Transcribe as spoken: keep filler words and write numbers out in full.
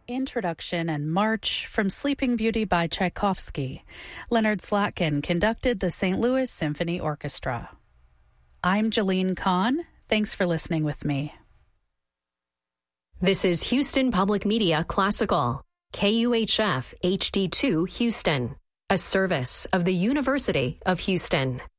Introduction and March from Sleeping Beauty by Tchaikovsky. Leonard Slatkin conducted the Saint Louis Symphony Orchestra. I'm Jeline Kahn. Thanks for listening with me. This is Houston Public Media Classical, K U H F H D two Houston, a service of the University of Houston.